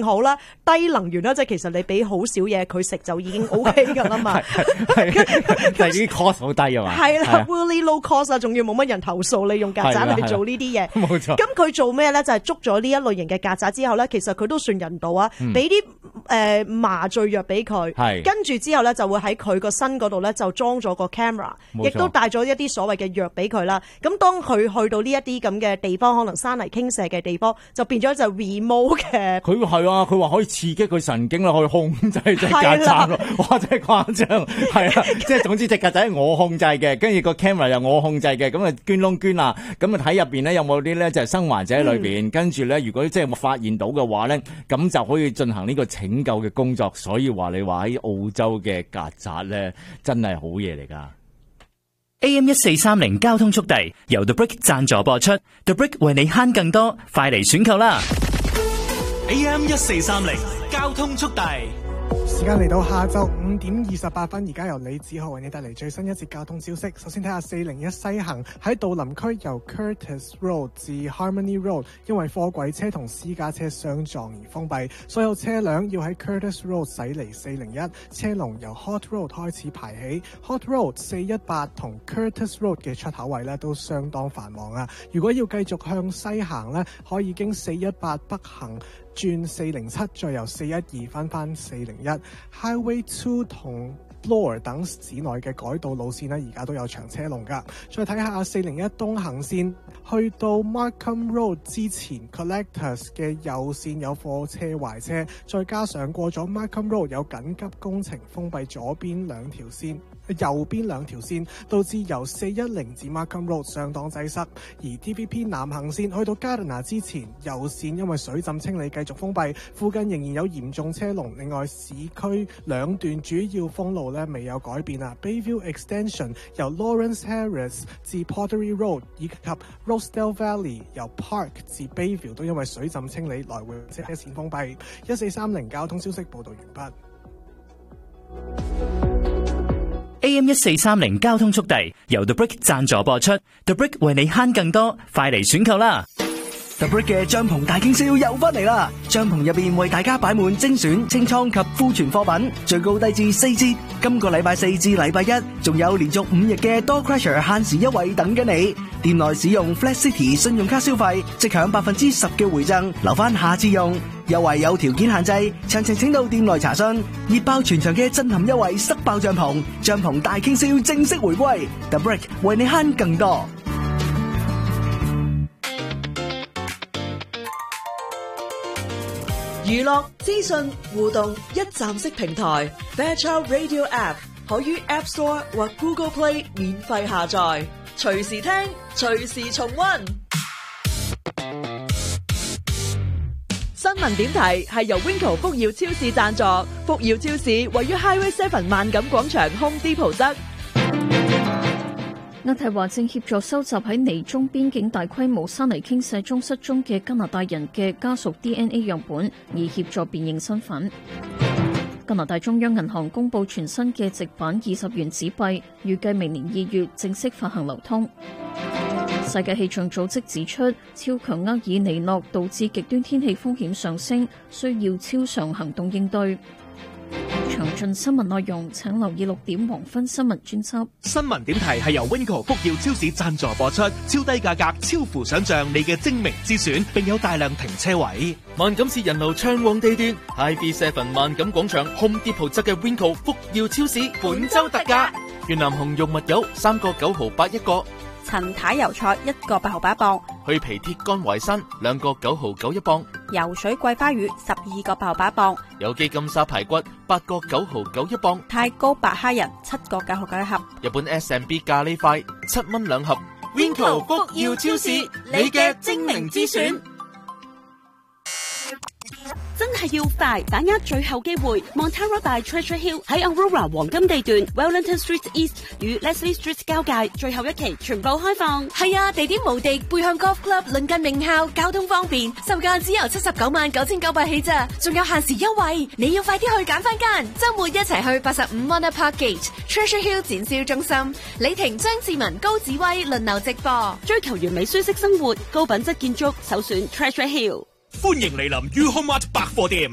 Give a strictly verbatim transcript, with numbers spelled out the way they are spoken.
正好啦，低能源啦，即係其實你俾好少嘢佢食就已經 O K 㗎啦嘛。 但係啲 cost 好低啊嘛。 係啦 ，really low cost 啊，仲要冇乜人投訴你用曱甴去做呢啲嘢。 冇錯。 咁佢做咩咧？就係捉咗呢一類型嘅曱甴之後咧，其實佢都算人道啊，俾啲誒麻醉藥俾佢，跟住之後咧就會喺佢個身嗰度咧就裝咗個 camera， 亦都帶咗一啲所謂嘅藥俾佢啦。咁當佢去到呢一啲咁嘅地方，可能山泥傾瀉嘅地方，就變咗就 remote 嘅。 佢係啊，佢話可以刺激佢神經啦，可以控制隻曱甴咯。哇，真係誇張，係啊，即係總之隻曱甴係我控制嘅，跟住個 camera 又我控制嘅，咁啊捐窿捐啊，咁啊睇入邊咧有冇啲咧就係生還者喺裏邊，跟住咧如果即係發現到嘅話咧，咁就可以進行呢個拯救嘅工作。所以話你話喺澳洲嘅曱甴咧，真係好嘢嚟噶。 A M 一四三零交通速遞由 The Brick 贊助播出 ，The Brick 為你慳更多，快嚟選購啦 ！A M 一四三零交通速遞。 時間嚟到下晝五點二十八分，而家由李子浩為你帶嚟最新一節交通消息。首先睇下四零一西行喺杜林區由 Curtis Road 至 Harmony Road， 因為貨櫃車同私家車相撞而封閉，所有車輛要喺 Curtis Road 駛離四零一，車龍由 Hot Road 開始排起。Hot Road 四一八同 Curtis Road 嘅出口位咧都相當繁忙啊！如果要繼續向西行咧，可以經四一八北行轉四零七，再由四一二翻翻四零一 Highway Two 同 Bloor 等市內嘅改道路線呢，而家都有長車龍噶。再睇下四零一東行線，去到 Markham Road 之前 Collectors 嘅右線有貨車壞車，再加上過咗 Markham Road 有緊急工程封閉左邊兩條線。右邊兩條線導致由四一零至 Markham Road 相當擠塞，而 T V P 南行線去到 Gardiner 之前右線因為水浸清理繼續封閉，附近仍然有嚴重車龍。另外市區兩段主要封路咧未有改變啊 Bayview Extension 由 Lawrence Harris 至 Pottery Road 以及 Rosedale Valley 由 Park 至 Bayview 都因為水浸清理來回車線封閉。一四三零交通消息報道完畢。 A M 一四三零交通速遞由 The Brick 贊助播出 ，The Brick 為你慳更多，快嚟選購啦！ The Brick 嘅帳篷大傾銷又翻嚟啦！帳篷入邊為大家擺滿精選清倉及庫存貨品，最高低至四折。今個禮拜四至禮拜一，仲有連續五日嘅 Door Crusher 限時優惠等緊你。店內使用 Flat City 信用卡消費，即享百分之十嘅回贈，留翻下次用。優惠有條件限制，詳情請到店內查詢。熱爆全場嘅震撼優惠，塞爆帳篷，帳篷大傾銷正式回歸 ，The Brick 為你慳更多。 娛樂資訊互動一站式平台 Fairchild Radio App 可於 App Store 或 Google Play 免費下載，隨時聽，隨時重溫。新聞點題係由 Winco 福耀超市贊助，福耀超市位於 Highway Seven 萬錦廣場 Home Depot 側。 渥太華正協助收集喺尼中邊境大規模山泥傾瀉中失蹤嘅加拿大人嘅家屬 D N A 樣本，以協助辨認身份。加拿大中央銀行公布全新嘅直版二十元紙幣，預計明年二月正式發行流通。世界氣象組織指出，超強厄爾尼諾導致極端天氣風險上升，需要超常行動應對。詳盡新聞內容，請留意六點黃昏新聞專輯。 新聞點題係由 Winco 福耀超市贊助播出，超低價格，超乎想象，你嘅精明之選，並有大量停車位。萬錦市人流暢旺地段 ，I B Seven 萬錦廣場 Home Depot 側嘅 Winco 福耀超市本周特價，越南紅肉物油三個九毫八一個。 陳太油菜一個八毫八一磅， 去皮鐵乾淮山兩個九毫九一磅， 游水桂花魚十二個八毫八一磅， 有機金沙排骨八個九毫九一磅， 太高白蝦仁七個九毫九一盒， 日本 S and B 咖喱塊七蚊兩盒。Winco 福耀超市，你嘅精明之選。 真係要快，把握最後機會 Montara by Treasure Hill 喺 Aurora 黃金地段 Wellington Street East 與 Leslie Street 交界，最後一期全部開放。 係啊，地點無敵，背向 Golf Club 鄰近名校，交通方便，售價只由七十九萬九千九百起咋，仲有限時優惠，你要快啲去揀翻間。周末一齊去八十五 Mona Park Gate Treasure Hill 展銷中心，李婷、張志文、高子威輪流直播， 追求完美舒適生活，高品質建築，首選 Treasure Hill。 歡迎蒞臨 U Home Mart 百貨店。